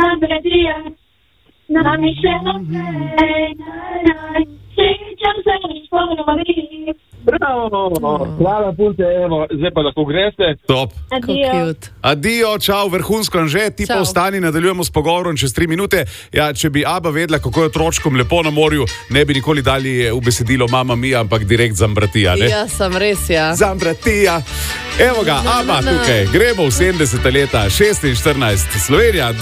Zambratija, nami še naprej, srečam se ponovi. Bravo, hvala punce, evo, zdaj pa lahko greste. Top. Adijo. Čau, vrhunsko Anže, ti pa Čau. ostani, nadaljujemo s pogovorom čez 3 minute. Ja, če bi Aba vedela, kako je otročkom lepo na morju, ne bi nikoli dali v besedilo Mama Mia, ampak direkt Zambratija, ne? Ja, sem res, ja. Zambratija. Evo ga, Aba tukaj, gremo v 70. leta, 6 in 14, Slovenija.